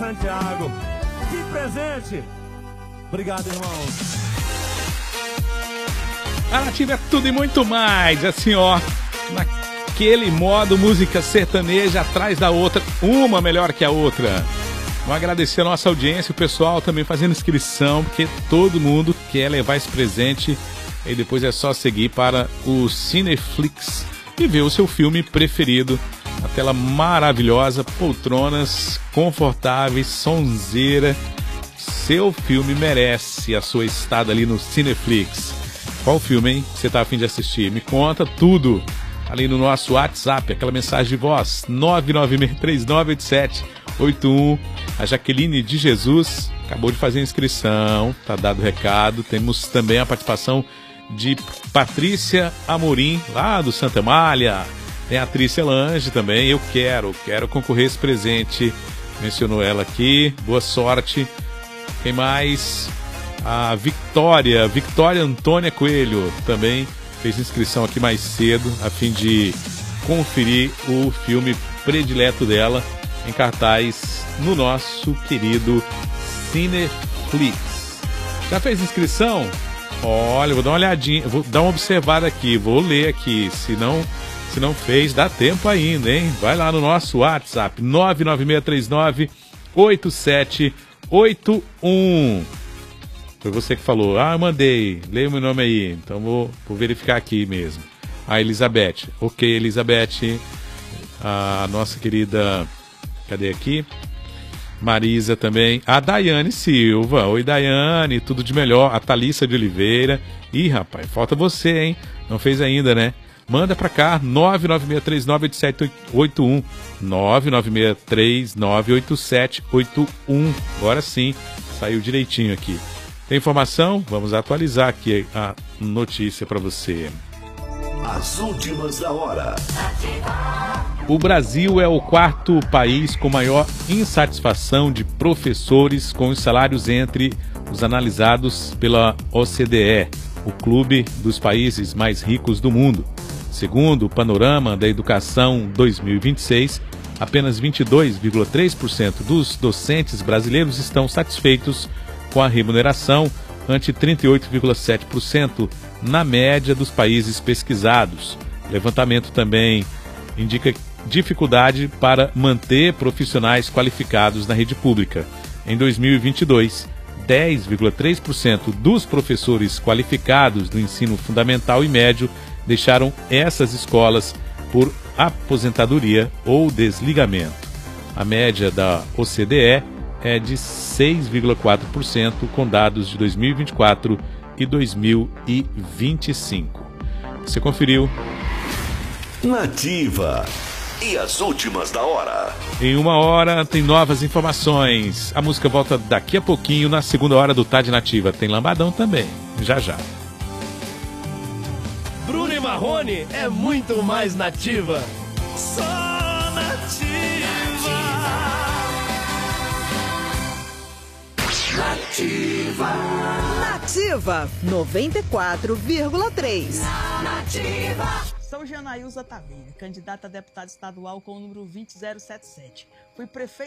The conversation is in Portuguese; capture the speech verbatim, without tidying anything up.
Santiago. Que presente! Obrigado, irmãos. A Nativa é tudo e muito mais, assim, ó, naquele modo, música sertaneja atrás da outra, uma melhor que a outra. Vou agradecer a nossa audiência, o pessoal também fazendo inscrição, porque todo mundo quer levar esse presente e depois é só seguir para o Cineflix e ver o seu filme preferido. A tela maravilhosa, poltronas confortáveis, sonzeira. Seu filme merece a sua estada ali no Cineflix. Qual filme, hein? Você tá a fim de assistir? Me conta tudo ali no nosso WhatsApp, aquela mensagem de voz nove nove seis três nove oito sete oito um. A Jaqueline de Jesus acabou de fazer a inscrição, tá dado o recado. Temos também a participação de Patrícia Amorim, lá do Santa Amália. Tem a Trícia Lange também. Eu quero, quero concorrer a esse presente. Mencionou ela aqui. Boa sorte. Quem mais? A Victória, Victória Antônia Coelho, também fez inscrição aqui mais cedo, a fim de conferir o filme predileto dela em cartaz no nosso querido Cineflix. Já fez inscrição? Olha, vou dar uma olhadinha, vou dar uma observada aqui, vou ler aqui, se não, se não fez, dá tempo ainda, hein? Vai lá no nosso WhatsApp, nove nove seis três nove oito sete oito um. Foi você que falou, ah, eu mandei, leia o meu nome aí, então vou, vou verificar aqui mesmo. A Elizabeth, ok, Elizabeth, a nossa querida, cadê aqui? Marisa também, a Daiane Silva, oi Daiane, tudo de melhor, a Thalissa de Oliveira, ih rapaz, falta você, hein, não fez ainda, né? Manda pra cá, nove nove seis três nove oito sete oito um, nove nove seis três nove oito sete oito um, agora sim, saiu direitinho aqui. Tem informação? Vamos atualizar aqui a notícia para você. As últimas da hora. O Brasil é o quarto país com maior insatisfação de professores com os salários entre os analisados pela O C D E, o clube dos países mais ricos do mundo. Segundo o Panorama da Educação dois mil e vinte e seis, apenas vinte e dois vírgula três por cento dos docentes brasileiros estão satisfeitos com a remuneração, ante trinta e oito vírgula sete por cento na média dos países pesquisados. O levantamento também indica dificuldade para manter profissionais qualificados na rede pública. Em dois mil e vinte e dois, dez vírgula três por cento dos professores qualificados do ensino fundamental e médio deixaram essas escolas por aposentadoria ou desligamento. A média da O C D E é de seis vírgula quatro por cento com dados de dois mil e vinte e quatro e dois mil e vinte e cinco. Você conferiu? Nativa. E as últimas da hora. Em uma hora tem novas informações. A música volta daqui a pouquinho na segunda hora do Tarde Nativa. Tem lambadão também. Já já. Bruno e Marrone é muito mais nativa. Só nativa. Nativa. Nativa noventa e quatro vírgula três. Nativa. Sou Janaísa Taveira, candidata a deputada estadual com o número vinte zero setenta e sete. Fui prefeita